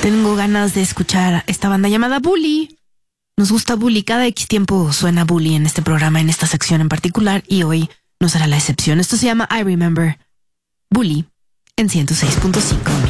Tengo ganas de escuchar esta banda llamada Bully. Nos gusta Bully. Cada X tiempo suena Bully en este programa, en esta sección en particular, y hoy no será la excepción. Esto se llama I Remember. Bully en 106.5.